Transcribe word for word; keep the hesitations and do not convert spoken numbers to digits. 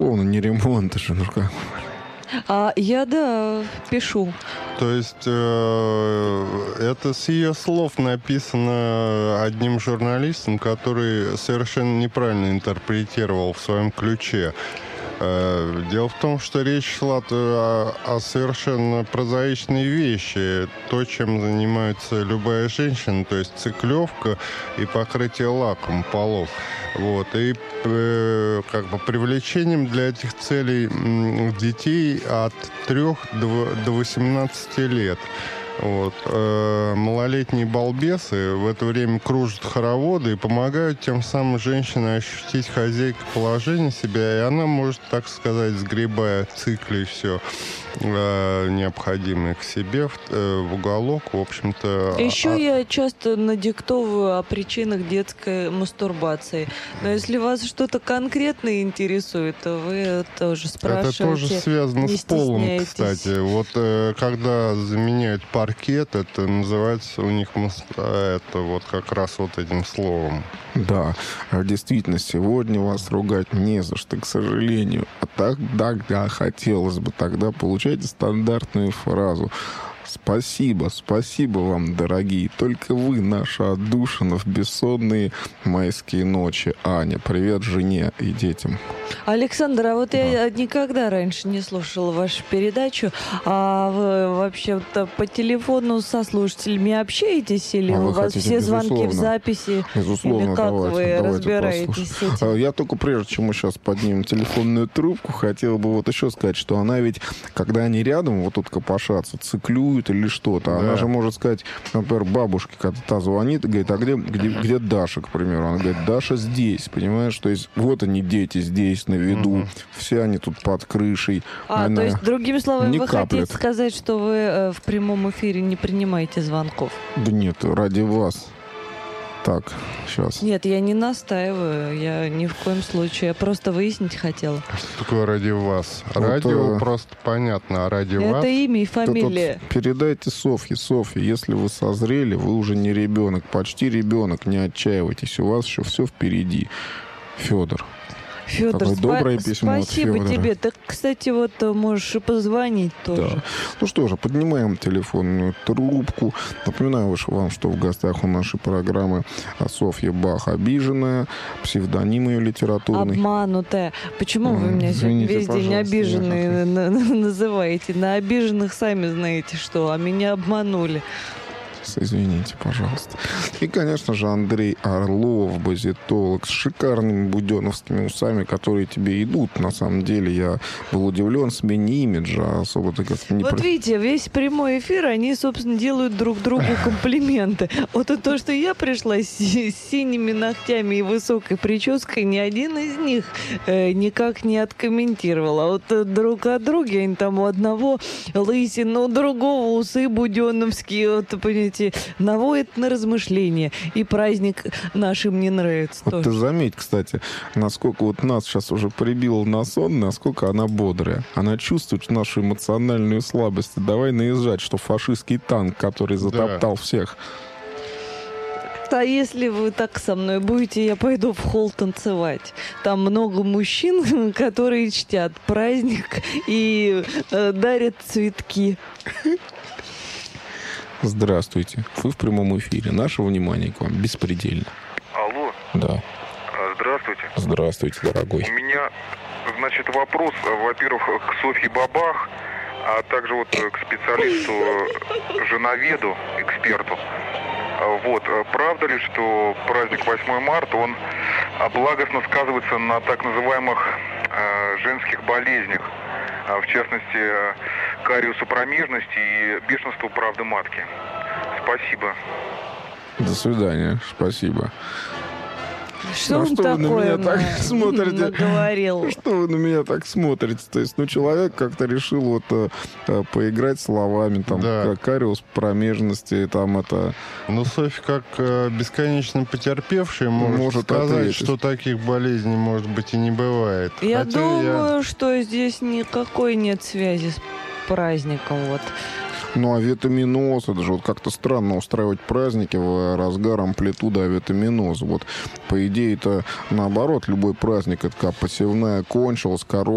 безусловно, не ремонт, это же, ну как. А я, да, пишу. То есть э, это с ее слов написано одним журналистом, который совершенно неправильно интерпретировал в своем ключе. Э, дело в том, что речь шла о, о совершенно прозаичной вещи. То, чем занимается любая женщина, то есть циклевка и покрытие лаком полов. Вот. И э, как бы привлечением для этих целей м, детей от трёх до восемнадцати лет. Вот. Э, малолетние балбесы в это время кружат хороводы и помогают тем самым женщине ощутить хозяйку положения себя, и она может, так сказать, сгребая в цикле все э, необходимое к себе в, э, в уголок, в общем-то. Еще а... я часто надиктовываю о причинах детской мастурбации. Но если вас что-то конкретно интересует, то вы тоже спрашиваете. Это тоже связано с полом, кстати. Вот э, когда заменяют паркет, это называется у них это вот как раз вот этим словом. Да, действительно, сегодня вас ругать не за что, к сожалению. А так, да, да, хотелось бы тогда получать стандартную фразу. Спасибо, спасибо вам, дорогие. Только вы, наша отдушина в бессонные майские ночи. Аня, привет жене и детям. Александр, а вот да. я никогда раньше не слушала вашу передачу. А вы вообще-то по телефону со слушателями общаетесь? Или а у вас хотите, все звонки безусловно, в записи? Безусловно, или как давайте, вы давайте разбираетесь с этим? Я только прежде, чем мы сейчас поднимем телефонную трубку, хотел бы вот еще сказать, что она ведь, когда они рядом, вот тут копошатся, циклюют или что-то, да. Она же может сказать, например, бабушке, когда та звонит и говорит, а где, где, где Даша, к примеру? Она говорит, Даша здесь, понимаешь? То есть вот они, дети здесь на виду, угу. все они тут под крышей. А, она то есть, другими словами, вы каплет. хотите сказать, что вы э, в прямом эфире не принимаете звонков? Да нет, ради вас. Так, сейчас. Нет, я не настаиваю, я ни в коем случае, я просто выяснить хотела. Что такое ради вас? Вот, Радио э... просто понятно, а ради это вас? Это имя и фамилия. Тут, тут передайте Софье, Софья, если вы созрели, вы уже не ребенок, почти ребенок, не отчаивайтесь, у вас еще все впереди. Федор. Федор, спа- доброе письмо спасибо от тебе. Ты, кстати, вот можешь и позвонить тоже. Да. Ну что же, поднимаем телефонную трубку. Напоминаю вам, что в гостях у нашей программы Софья Бах обиженная, псевдоним ее литературный. Обманутая. Почему вы меня сегодня весь день обиженные называете? На обиженных сами знаете что, а меня обманули. Извините, пожалуйста. И, конечно же, Андрей Орлов, базитолог, с шикарными буденовскими усами, которые тебе идут. На самом деле, я был удивлен смене имиджа. Особо так как не... Вот видите, весь прямой эфир, они, собственно, делают друг другу комплименты. Вот то, что я пришла с, с синими ногтями и высокой прической, ни один из них э, никак не откомментировал. А вот э, друг от друга, они там у одного лысина, у другого усы буденовские, вот, понимаете, наводит на размышления. И праздник нашим не нравится. Вот тоже. Ты заметь, кстати, насколько вот нас сейчас уже прибило на сон, насколько она бодрая. Она чувствует нашу эмоциональную слабость. Давай наезжать, что фашистский танк, который затоптал да. всех. А если вы так со мной будете, я пойду в холл танцевать. Там много мужчин, которые чтят праздник и э, дарят цветки. Здравствуйте. Вы в прямом эфире. Наше внимание к вам беспредельно. Алло. Да. Здравствуйте. Здравствуйте, дорогой. У меня, значит, вопрос, во-первых, к Софье Бабах, а также вот к специалисту, женоведу, эксперту. Вот. Правда ли, что праздник восьмое марта, он благостно сказывается на так называемых э, женских болезнях, в частности, кариесу промежности и бешенству правды матки? Спасибо. До свидания. Спасибо. Что а он что такое вы на меня на... так смотрите? Наговорил? Что вы на меня так смотрите? То есть, ну, человек как-то решил вот э, поиграть словами, там, да. кариес промежности, там, это... Ну, Софья, как э, бесконечно потерпевшая, может, может сказать, ответить. что таких болезней, может быть, и не бывает. Я Хотя думаю, я... что здесь никакой нет связи с праздником, вот. Ну, а витаминоз, это же вот как-то странно устраивать праздники в разгар амплитуды авитаминоза. Вот, по идее, это наоборот, любой праздник, это как посевная кончилась, корова